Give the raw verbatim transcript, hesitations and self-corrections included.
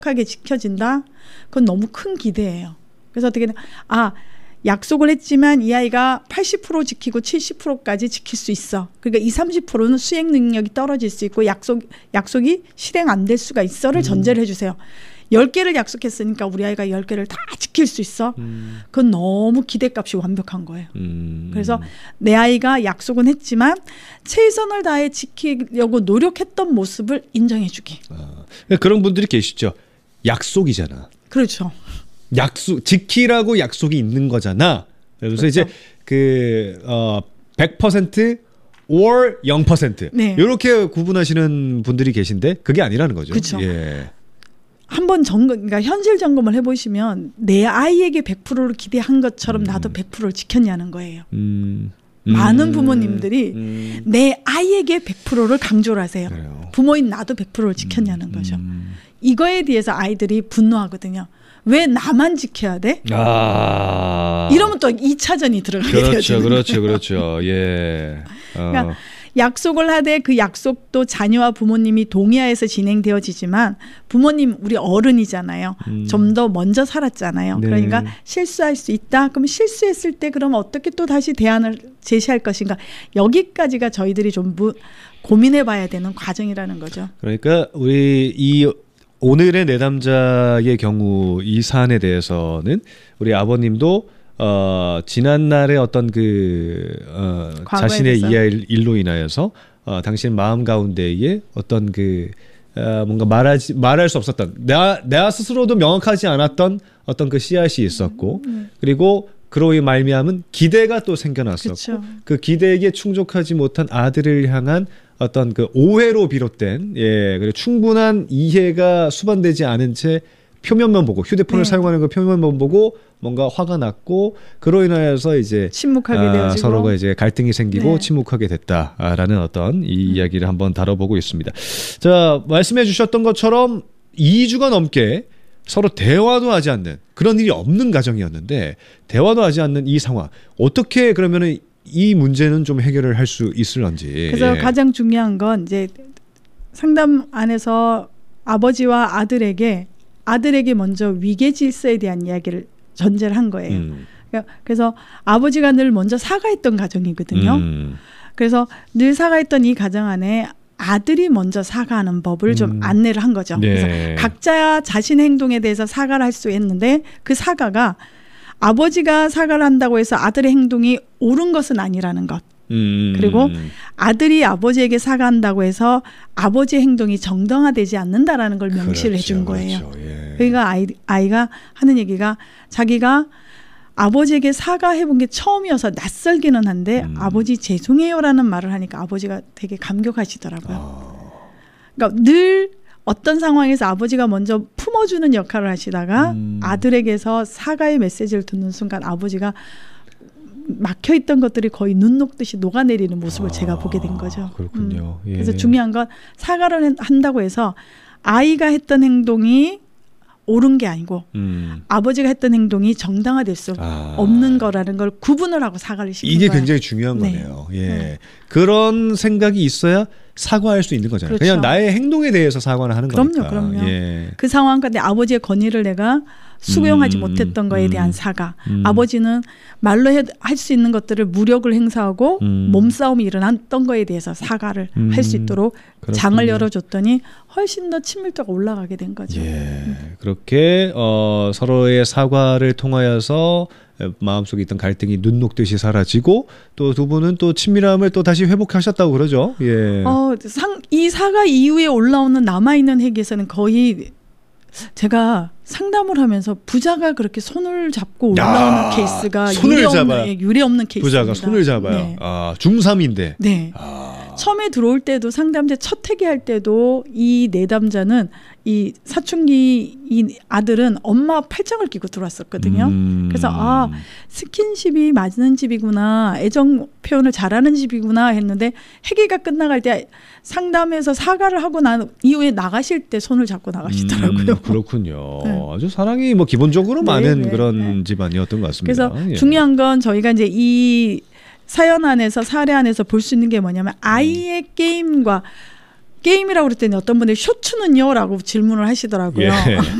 하게 지켜진다. 그건 너무 큰 기대예요. 그래서 어떻게 아 약속을 했지만 이 아이가 팔십 퍼센트 지키고 칠십 퍼센트까지 지킬 수 있어. 그러니까 이 삼십 퍼센트는 수행 능력이 떨어질 수 있고 약속 약속이 실행 안 될 수가 있어를 음. 전제를 해주세요. 열 개를 약속했으니까 우리 아이가 열 개를 다 지킬 수 있어. 음. 그건 너무 기대값이 완벽한 거예요. 음. 그래서 내 아이가 약속은 했지만 최선을 다해 지키려고 노력했던 모습을 인정해주기. 아, 그런 분들이 계시죠. 약속이잖아. 그렇죠. 약속 지키라고 약속이 있는 거잖아. 그래서 그렇죠. 이제 그 어, 백 퍼센트 or 영 퍼센트 네. 이렇게 구분하시는 분들이 계신데 그게 아니라는 거죠. 그렇죠. 예. 한번 점검, 그러니까 현실 점검을 해보시면 내 아이에게 백 퍼센트를 기대한 것처럼 음. 나도 백 퍼센트를 지켰냐는 거예요. 음. 음. 많은 부모님들이 음. 내 아이에게 백 퍼센트를 강조를 하세요. 그래요. 부모인 나도 백 퍼센트를 지켰냐는 음. 거죠. 이거에 대해서 아이들이 분노하거든요. 왜 나만 지켜야 돼? 아. 이러면 또 이 차전이 들어가게 되죠. 그렇죠, 그렇죠, 그렇죠. 예. 어. 그러니까 약속을 하되 그 약속도 자녀와 부모님이 동의하에서 진행되어지지만 부모님 우리 어른이잖아요. 음. 좀 더 먼저 살았잖아요. 네. 그러니까 실수할 수 있다. 그럼 실수했을 때 그럼 어떻게 또 다시 대안을 제시할 것인가. 여기까지가 저희들이 좀 무, 고민해봐야 되는 과정이라는 거죠. 그러니까 우리 이 오늘의 내담자의 경우 이 사안에 대해서는 우리 아버님도 어, 지난날의 어떤 그 어, 자신의 이 일로 인하여서 어, 당신 마음 가운데에 어떤 그 어, 뭔가 말하지 말할 수 없었던 내가 내가 스스로도 명확하지 않았던 어떤 그 씨앗이 있었고 음, 음. 그리고 그로 말미암은 기대가 또 생겨났었고 그쵸. 그 기대에 충족하지 못한 아들을 향한 어떤 그 오해로 비롯된 예 그리고 충분한 이해가 수반되지 않은 채 표면만 보고 휴대폰을 네. 사용하는 그 표면만 보고 뭔가 화가 났고 그로 인하여서 이제 침묵하게 아, 되어지고 서로가 이제 갈등이 생기고 네. 침묵하게 됐다라는 어떤 이 음. 이야기를 한번 다뤄보고 있습니다. 자 말씀해 주셨던 것처럼 이 주가 넘게 서로 대화도 하지 않는 그런 일이 없는 가정이었는데 대화도 하지 않는 이 상황 어떻게 그러면은 이 문제는 좀 해결을 할 수 있을런지. 그래서 예. 가장 중요한 건 이제 상담 안에서 아버지와 아들에게 아들에게 먼저 위계 질서에 대한 이야기를 전제를 한 거예요. 음. 그래서 아버지가 늘 먼저 사과했던 가정이거든요. 음. 그래서 늘 사과했던 이 가정 안에 아들이 먼저 사과하는 법을 음. 좀 안내를 한 거죠. 네. 그래서 각자 자신의 행동에 대해서 사과를 할 수 있는데 그 사과가 아버지가 사과를 한다고 해서 아들의 행동이 옳은 것은 아니라는 것. 음. 그리고 아들이 아버지에게 사과한다고 해서 아버지의 행동이 정당화되지 않는다라는 걸 명시를 그렇죠, 해준 거예요. 그렇죠, 예. 그러니까 아이, 아이가 하는 얘기가 자기가 아버지에게 사과해본 게 처음이어서 낯설기는 한데 음. 아버지 죄송해요라는 말을 하니까 아버지가 되게 감격하시더라고요. 아. 그러니까 늘 어떤 상황에서 아버지가 먼저 품어주는 역할을 하시다가 음. 아들에게서 사과의 메시지를 듣는 순간 아버지가 막혀있던 것들이 거의 눈 녹듯이 녹아내리는 모습을 아, 제가 보게 된 거죠. 그렇군요. 음. 예. 그래서 중요한 건 사과를 한다고 해서 아이가 했던 행동이 옳은 게 아니고 음. 아버지가 했던 행동이 정당화될 수 아. 없는 거라는 걸 구분을 하고 사과를 시키는 이게 거예요. 굉장히 중요한 네. 거네요. 예. 네. 그런 생각이 있어야 사과할 수 있는 거잖아요. 그렇죠. 그냥 나의 행동에 대해서 사과를 하는 그럼요, 거니까. 그럼요. 예. 그 상황 가운데 아버지의 권위를 내가 수용하지 음, 못했던 거에 대한 음, 사과. 음. 아버지는 말로 할 수 있는 것들을 무력을 행사하고 음. 몸싸움이 일어났던 거에 대해서 사과를 음. 할 수 있도록 그렇군요. 장을 열어줬더니 훨씬 더 친밀도가 올라가게 된 거죠. 예. 음. 그렇게 어, 서로의 사과를 통하여서 마음속에 있던 갈등이 눈 녹듯이 사라지고 또 두 분은 또 친밀함을 또 다시 회복하셨다고 그러죠. 예. 어, 상, 이 사과 이후에 올라오는 남아있는 핵에서는 거의 제가 상담을 하면서 부자가 그렇게 손을 잡고 올라오는 야, 케이스가 유례 없는, 유례 없는 케이스입니다. 부자가 손을 잡아요. 네. 아, 중삼인데. 네. 아. 처음에 들어올 때도 상담제 첫 회개할 때도 이 내담자는 이 사춘기 이 아들은 엄마 팔짱을 끼고 들어왔었거든요. 음. 그래서 아 스킨십이 맞는 집이구나, 애정 표현을 잘하는 집이구나 했는데 회개가 끝나갈 때 상담에서 사과를 하고 난 이후에 나가실 때 손을 잡고 나가시더라고요. 음, 그렇군요. 네. 아주 사랑이 뭐 기본적으로 네, 많은 네, 그런 네. 집안이었던 것 같습니다. 그래서 예. 중요한 건 저희가 이제 이 사연 안에서 사례 안에서 볼 수 있는 게 뭐냐면 아이의 음. 게임과 게임이라고 그랬더니 어떤 분이 쇼츠는요? 라고 질문을 하시더라고요. 예.